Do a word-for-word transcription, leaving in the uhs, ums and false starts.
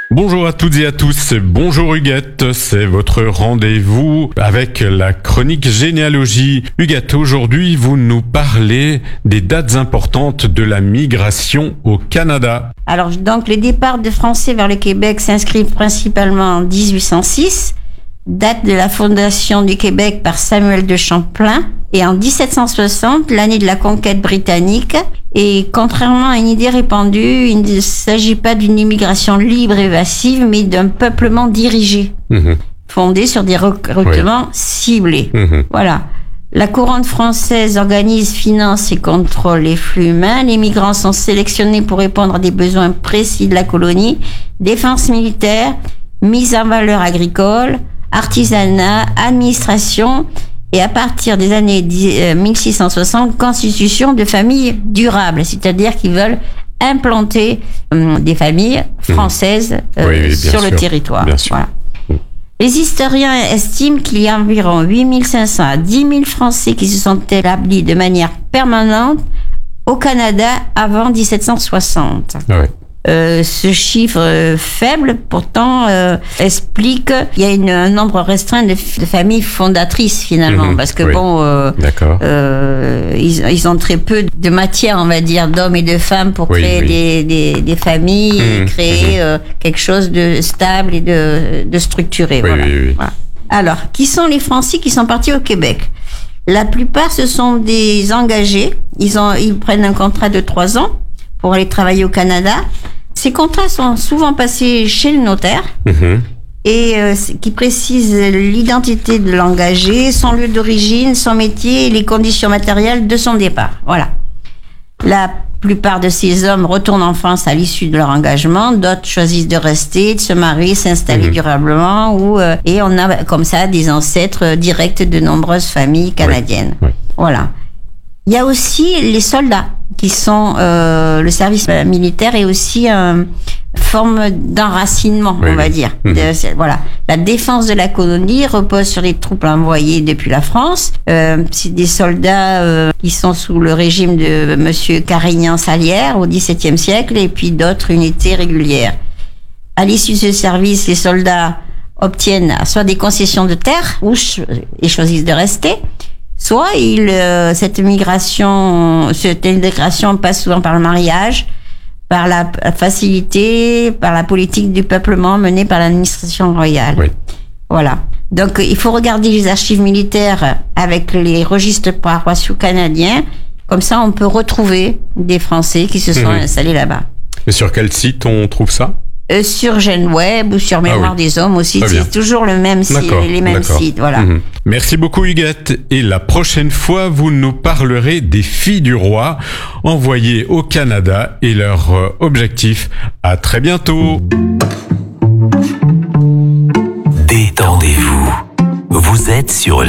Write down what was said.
Bonjour à toutes et à tous, bonjour Huguette, c'est votre rendez-vous avec la chronique généalogie. Huguette, aujourd'hui vous nous parlez des dates importantes de la migration au Canada. Alors donc le départ de Français vers le Québec s'inscrit principalement en dix-huit cent six, date de la fondation du Québec par Samuel de Champlain, et en dix-sept cent soixante, l'année de la conquête britannique. Et contrairement à une idée répandue, il ne s'agit pas d'une immigration libre et massive, mais d'un peuplement dirigé, mmh. fondé sur des recrutements oui. ciblés. Mmh. Voilà. La couronne française organise, finance et contrôle les flux humains. Les migrants sont sélectionnés pour répondre à des besoins précis de la colonie, défense militaire, mise en valeur agricole, artisanat, administration, et à partir des années mille six cent soixante, constitution de familles durables, c'est-à-dire qu'ils veulent implanter hum, des familles françaises euh, oui, oui, sur sûr. le territoire. Bien sûr. Voilà. Les historiens estiment qu'il y a environ huit mille cinq cents à dix mille Français qui se sont établis de manière permanente au Canada avant dix-sept cent soixante. Ah ouais. Euh, ce chiffre euh, faible, pourtant, euh, explique qu'il y a une, un nombre restreint de, de familles fondatrices, finalement. Mmh, parce que, oui. bon, euh, euh, ils, ils ont très peu de matière, on va dire, d'hommes et de femmes pour oui, créer oui. Des, des, des familles mmh, et créer mmh. euh, quelque chose de stable et de, de structuré. Oui, voilà. oui, oui. Voilà. Alors, qui sont les Français qui sont partis au Québec ? La plupart, ce sont des engagés. Ils, ont, ils prennent un contrat de trois ans pour aller travailler au Canada. Ces contrats sont souvent passés chez le notaire mmh. et euh, qui précise l'identité de l'engagé, son lieu d'origine, son métier et les conditions matérielles de son départ. Voilà. La plupart de ces hommes retournent en France à l'issue de leur engagement, d'autres choisissent de rester, de se marier, s'installer mmh. durablement, ou, euh, et on a comme ça des ancêtres directs de nombreuses familles canadiennes. Oui. Oui. Voilà. Il y a aussi les soldats qui sont euh, le service militaire et aussi une forme d'enracinement, oui, on va dire. Mmh. De, voilà, la défense de la colonie repose sur les troupes envoyées depuis la France. Euh, c'est des soldats euh, qui sont sous le régime de Monsieur Carignan-Salière au dix-septième siècle, et puis d'autres unités régulières. À l'issue de ce service, les soldats obtiennent soit des concessions de terre ou ch- et choisissent de rester. Soit il, euh, cette migration, cette intégration passe souvent par le mariage, par la facilité, par la politique du peuplement menée par l'administration royale. Oui. Voilà. Donc, il faut regarder les archives militaires avec les registres paroissiaux canadiens. Comme ça, on peut retrouver des Français qui se sont mmh. installés là-bas. Et sur quel site on trouve ça ? Euh, sur GenWeb ou sur Mémoire ah oui. des Hommes aussi, c'est toujours le même site, les mêmes d'accord. sites, voilà. Mmh. Merci beaucoup Huguette, et la prochaine fois vous nous parlerez des filles du roi envoyées au Canada et leur euh, objectif. À très bientôt. Détendez-vous, vous êtes sur